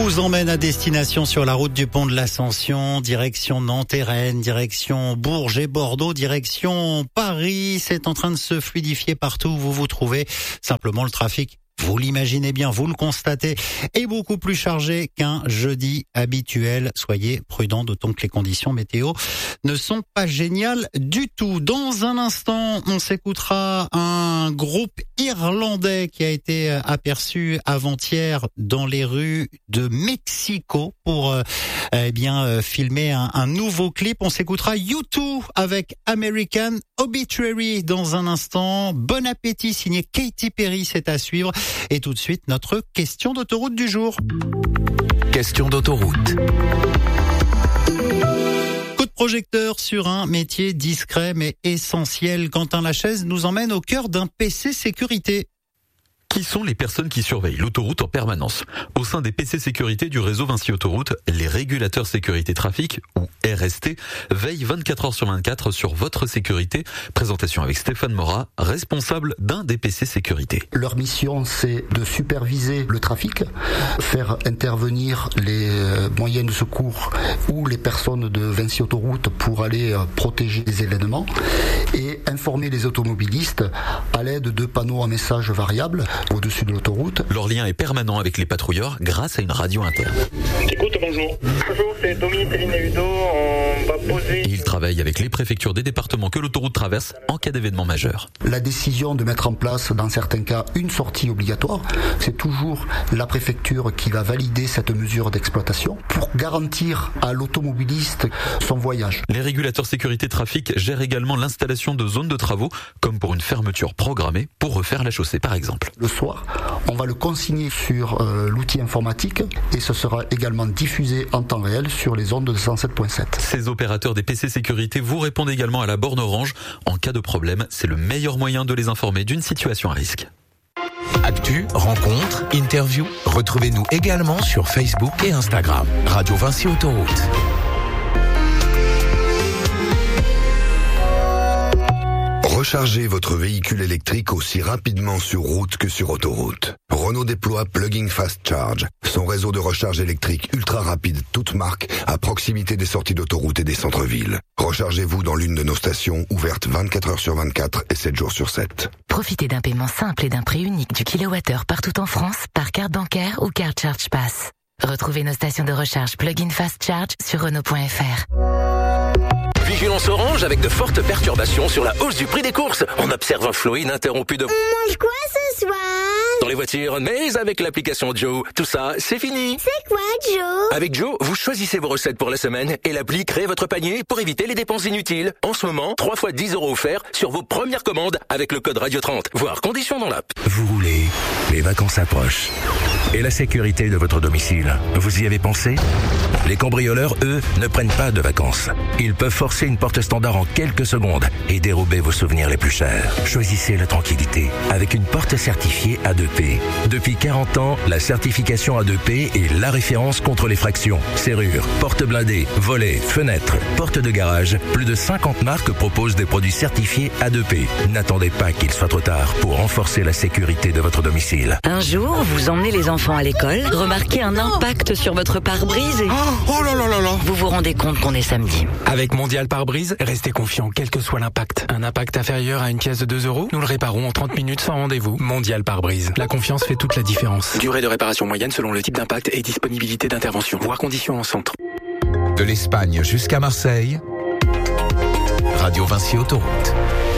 vous emmène à destination sur la route du pont de l'Ascension, direction Nantes et Rennes, direction Bourges et Bordeaux, direction Paris. C'est en train de se fluidifier partout où vous vous trouvez. Simplement le trafic, vous l'imaginez bien, vous le constatez, est beaucoup plus chargé qu'un jeudi habituel. Soyez prudents, d'autant que les conditions météo ne sont pas géniales du tout. Dans un instant, on s'écoutera un groupe irlandais qui a été aperçu avant-hier dans les rues de Mexico pour filmer un nouveau clip. On s'écoutera U2 avec American Obituary dans un instant. Bon appétit, signé Katy Perry, c'est à suivre. Et tout de suite, notre question d'autoroute du jour. Question d'autoroute. Coup de projecteur sur un métier discret mais essentiel. Quentin Lachaise nous emmène au cœur d'un PC sécurité. Qui sont les personnes qui surveillent l'autoroute en permanence? Au sein des PC sécurité du réseau Vinci Autoroute, les régulateurs sécurité trafic, ou RST, veillent 24 heures sur 24 sur votre sécurité. Présentation avec Stéphane Morat, responsable d'un des PC sécurité. Leur mission, c'est de superviser le trafic, faire intervenir les moyens de secours ou les personnes de Vinci Autoroute pour aller protéger les événements et informer les automobilistes à l'aide de panneaux à messages variables au-dessus de l'autoroute. Leur lien est permanent avec les patrouilleurs grâce à une radio interne. Écoute, bonjour. Bonjour, c'est Domi, Céline et Udo. On va poser... Et ils travaillent avec les préfectures des départements que l'autoroute traverse en cas d'événement majeur. La décision de mettre en place, dans certains cas, une sortie obligatoire, c'est toujours la préfecture qui va valider cette mesure d'exploitation pour garantir à l'automobiliste son voyage. Les régulateurs sécurité trafic gèrent également l'installation de zones de travaux, comme pour une fermeture programmée pour refaire la chaussée par exemple. Le soir, on va le consigner sur l'outil informatique et ce sera également diffusé en temps réel sur les ondes de 107.7. Ces opérateurs des PC sécurité vous répondent également à la borne orange. En cas de problème, c'est le meilleur moyen de les informer d'une situation à risque. Actu, rencontres, interviews. Retrouvez-nous également sur Facebook et Instagram. Radio Vinci Autoroute. Rechargez votre véhicule électrique aussi rapidement sur route que sur autoroute. Renault déploie Plug-in Fast Charge, son réseau de recharge électrique ultra rapide, toute marque, à proximité des sorties d'autoroute et des centres-villes. Rechargez-vous dans l'une de nos stations, ouvertes 24 heures sur 24 et 7 jours sur 7. Profitez d'un paiement simple et d'un prix unique du kilowattheure partout en France par carte bancaire ou carte Charge Pass. Retrouvez nos stations de recharge Plug-in Fast Charge sur Renault.fr. Vigilance orange avec de fortes perturbations sur la hausse du prix des courses. On observe un flot ininterrompu de... On mange quoi ce soir? Dans les voitures, mais avec l'application Joe. Tout ça, c'est fini. C'est quoi Joe? Avec Joe, vous choisissez vos recettes pour la semaine et l'appli crée votre panier pour éviter les dépenses inutiles. En ce moment, 3 fois 10 € offerts sur vos premières commandes avec le code Radio 30. Voir conditions dans l'app. Vous roulez, les vacances approchent. Et la sécurité de votre domicile, vous y avez pensé? Les cambrioleurs, eux, ne prennent pas de vacances. Ils peuvent forcer une porte standard en quelques secondes et dérober vos souvenirs les plus chers. Choisissez la tranquillité avec une porte certifiée A2P. Depuis 40 ans, la certification A2P est la référence contre les fractions. Serrures, portes blindées, volets, fenêtres, portes de garage. Plus de 50 marques proposent des produits certifiés A2P. N'attendez pas qu'il soit trop tard pour renforcer la sécurité de votre domicile. Un jour, vous emmenez les enfants à l'école, remarquez un impact sur votre pare-brise et... Oh là là là là! Vous vous rendez compte qu'on est samedi. Avec Mondial Pare-Brise, restez confiant quel que soit l'impact. Un impact inférieur à une pièce de 2 €, nous le réparons en 30 minutes sans rendez-vous. Mondial Pare-Brise. La confiance fait toute la différence. Durée de réparation moyenne selon le type d'impact et disponibilité d'intervention. Voir conditions en centre. De l'Espagne jusqu'à Marseille, Radio Vinci Autoroute.